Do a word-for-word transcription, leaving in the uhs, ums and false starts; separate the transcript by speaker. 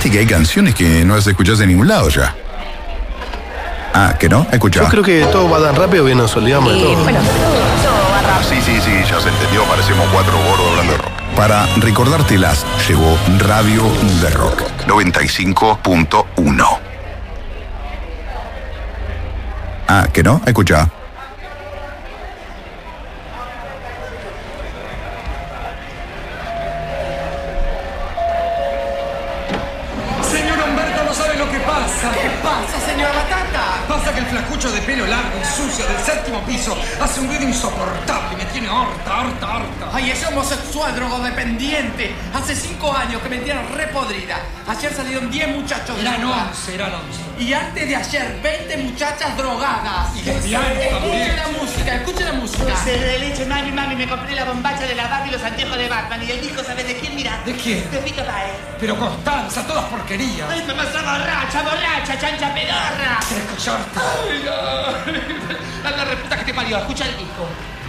Speaker 1: Viste que hay canciones que no las escuchás en ningún lado ya. Ah, ¿que no? Escuchá.
Speaker 2: Yo creo que todo va tan rápido que nos olvidamos de
Speaker 3: Eh,
Speaker 2: todo.
Speaker 3: bueno, todo, todo va rápido.
Speaker 1: Sí, sí, sí, ya se entendió. Parecemos cuatro gordos hablando de rock. Para recordártelas, llegó Radio de Rock noventa y cinco punto uno. Ah, ¿que no? Escuchá.
Speaker 4: Señor Humberto, no sabe lo que pasa.
Speaker 5: ¿Qué pasa, señora Batata?
Speaker 4: Pasa que el flacucho de pelo largo y sucio del séptimo piso hace un ruido insoportable y me tiene harta, harta, harta.
Speaker 5: Ay, es homosexual, drogodependiente. Hace cinco años que me tienen repodrida. Ayer salieron diez muchachos
Speaker 4: Eran
Speaker 5: drogados.
Speaker 4: once, eran once.
Speaker 5: Y antes de ayer, veinte muchachas drogadas.
Speaker 4: Y lesbianas también.
Speaker 5: Escuchen la música, escuchen la música.
Speaker 6: Dulce de leche, mami, mami, me compré la bombacha de la Barbie y los anteojos de Batman. Y el disco, ¿sabes de quién? Mira.
Speaker 4: ¿De quién?
Speaker 6: De Rita Paez.
Speaker 4: Pero Constanza, todas porquerías.
Speaker 6: ¡Ay, mamá, está borracha, borracha, chancha pedorra!
Speaker 4: ¿Quieres escucharte?
Speaker 6: ¡Ay, ay! A la reputa que te parió, escucha el disco.